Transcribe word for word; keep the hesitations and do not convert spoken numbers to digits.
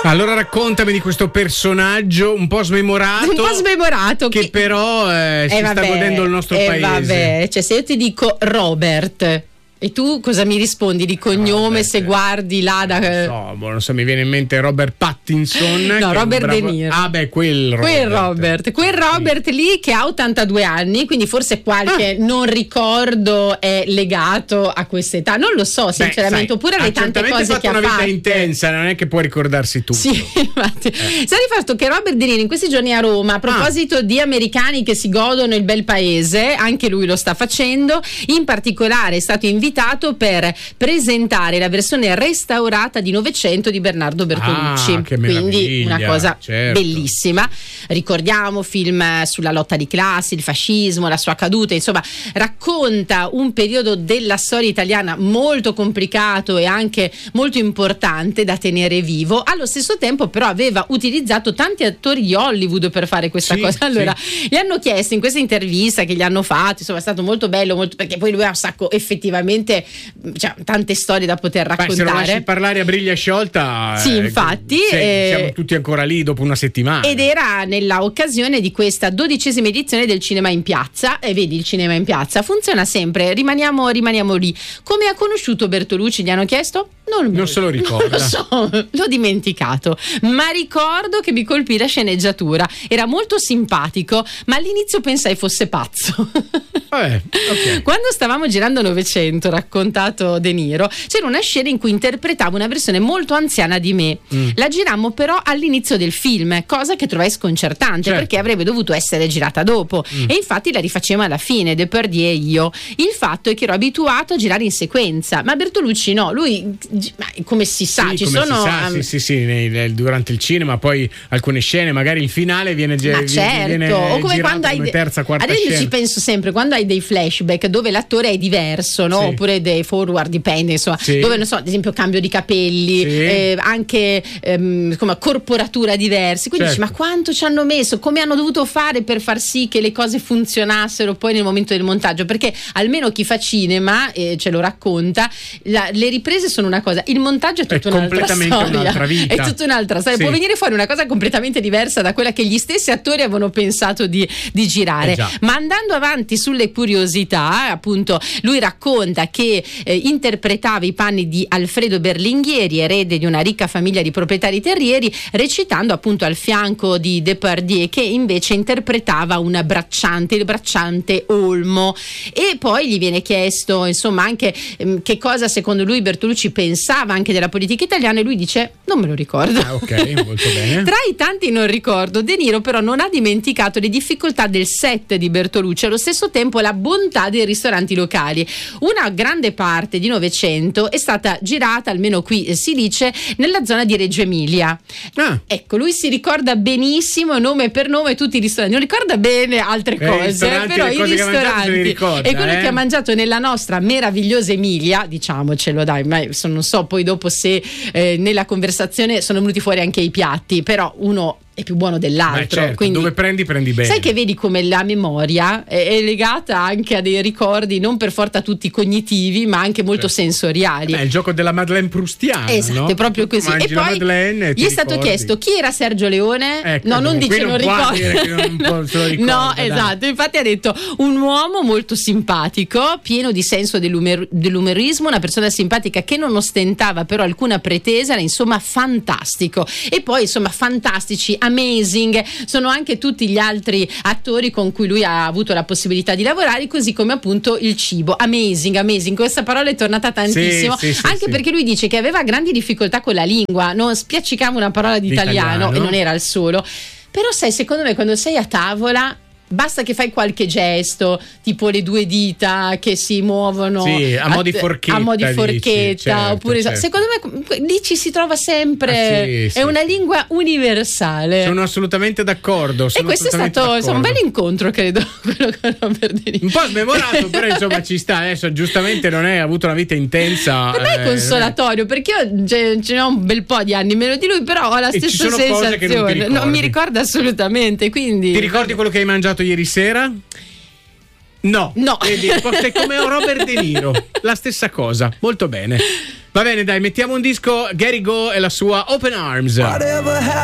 Allora raccontami di questo personaggio un po' smemorato, un po' smemorato che, che però eh, si eh, vabbè, sta godendo il nostro eh, paese. Vabbè, cioè se io ti dico Robert e tu cosa mi rispondi di cognome, Robert, se guardi là da... Non so, boh, non so, mi viene in mente Robert Pattinson. No, Robert bravo... De Niro. Ah beh, quel Robert. Quel Robert, quel Robert lì che ha ottantadue anni, quindi forse qualche ah. non ricordo è legato a quest'età. Non lo so, sinceramente, beh, oppure alle tante cose che ha fatto una fatto. vita intensa, non è che può ricordarsi tutto. Sì, infatti. Eh. Sai di fatto che Robert De Niro in questi giorni a Roma, a proposito ah. di americani che si godono il bel paese, anche lui lo sta facendo, in particolare è stato invitato per presentare la versione restaurata di Novecento di Bernardo Bertolucci, ah, che quindi una cosa certo. bellissima. Ricordiamo film sulla lotta di classi, il fascismo, la sua caduta, insomma racconta un periodo della storia italiana molto complicato e anche molto importante da tenere vivo. Allo stesso tempo però aveva utilizzato tanti attori di Hollywood per fare questa sì, cosa. Allora sì. gli hanno chiesto in questa intervista che gli hanno fatto, insomma è stato molto bello, molto, perché poi lui ha un sacco effettivamente, cioè, tante storie da poter raccontare. Beh, se lo lasci parlare a briglia sciolta, sì, infatti, eh, siamo tutti ancora lì dopo una settimana. Ed era nella occasione di questa dodicesima edizione del Cinema in Piazza. E vedi, il Cinema in Piazza funziona sempre, rimaniamo, rimaniamo lì. Come ha conosciuto Bertolucci? Gli hanno chiesto? Non, non se lo ricorda. Non lo so, l'ho dimenticato, ma ricordo che mi colpì la sceneggiatura. Era molto simpatico, ma all'inizio pensai fosse pazzo. Vabbè, okay. Quando stavamo girando Novecento, raccontato De Niro, c'era una scena in cui interpretavo una versione molto anziana di me. Mm. La girammo però all'inizio del film, cosa che trovai sconcertante, certo. perché avrebbe dovuto essere girata dopo. Mm. E infatti la rifacemmo alla fine, Depardieu e io. Il fatto è che ero abituato a girare in sequenza, ma Bertolucci no, lui, ma come si sa, sì, ci come sono si sa, um... sì sì sì nei, nei, durante il cinema poi alcune scene, magari il finale viene ma viene, certo viene o come quando hai come terza, quarta adesso scena. Ci penso sempre quando hai dei flashback dove l'attore è diverso, no? Sì. Oppure dei forward, dipende, insomma, sì. dove non so, ad esempio cambio di capelli, sì. eh, anche ehm, come corporatura diversi, quindi certo. dici ma quanto ci hanno messo, come hanno dovuto fare per far sì che le cose funzionassero poi nel momento del montaggio, perché almeno chi fa cinema eh, ce lo racconta, la, le riprese sono una cosa, il montaggio è tutta è un'altra completamente storia, un'altra vita. È tutta un'altra storia, sì. può venire fuori una cosa completamente diversa da quella che gli stessi attori avevano pensato di, di girare, eh ma andando avanti sulle curiosità, appunto lui racconta che eh, interpretava i panni di Alfredo Berlinghieri, erede di una ricca famiglia di proprietari terrieri, recitando appunto al fianco di Depardieu, che invece interpretava un bracciante, il bracciante Olmo. E poi gli viene chiesto insomma anche ehm, che cosa secondo lui Bertolucci pensava anche della politica italiana, e lui dice non me lo ricordo. Ah, ok, molto bene. Tra i tanti non ricordo, De Niro però non ha dimenticato le difficoltà del set di Bertolucci, allo stesso tempo la bontà dei ristoranti locali. Una grande parte di Novecento è stata girata, almeno qui eh, si dice, nella zona di Reggio Emilia. Ah. Ecco, lui si ricorda benissimo nome per nome tutti i ristoranti, non ricorda bene altre eh, cose, però i ristoranti ricorda, e quello eh? che ha mangiato nella nostra meravigliosa Emilia, diciamocelo dai, ma non so poi dopo se eh, nella conversazione sono venuti fuori anche i piatti, però uno è più buono dell'altro. Beh, certo, quindi dove prendi prendi bene. Sai che vedi come la memoria è, è legata anche a dei ricordi non per forza tutti cognitivi ma anche molto certo. sensoriali. È il gioco della Madeleine proustiana, esatto, no? è proprio così. Mangi e la poi Madeleine e gli è stato ricordi. chiesto chi era Sergio Leone, ecco, no non dice non ricordo no dai. esatto, infatti ha detto un uomo molto simpatico, pieno di senso dell'umer- dell'umorismo, una persona simpatica che non ostentava però alcuna pretesa, era insomma fantastico. E poi insomma fantastici, amazing sono anche tutti gli altri attori con cui lui ha avuto la possibilità di lavorare, così come appunto il cibo. Amazing, amazing, questa parola è tornata tantissimo, sì, sì, anche sì, perché lui dice che aveva grandi difficoltà con la lingua, non spiaccicava una parola di italiano, italiano e non era il solo. Però sai, secondo me quando sei a tavola basta che fai qualche gesto, tipo le due dita che si muovono sì, a mo' di forchetta, a mo' di forchetta dici, certo, oppure certo. secondo me lì ci si trova sempre, ah, sì, è sì, una sì. lingua universale. Sono assolutamente d'accordo. Sono e questo è stato insomma, un bel incontro, credo, quello con Robert De Niro. Un po' smemorato, però insomma ci sta. Adesso giustamente non è avuto una vita intensa. Per me è consolatorio, perché io ce, ce ne ho un bel po' di anni meno di lui, però ho la e stessa ci sono sensazione. Cose che non, ti non mi ricorda assolutamente. Quindi ti ricordi quello che hai mangiato ieri sera? No, no. Vedi, è come Robert De Niro, la stessa cosa, molto bene. Va bene, dai, mettiamo un disco, Gary Go e la sua Open Arms.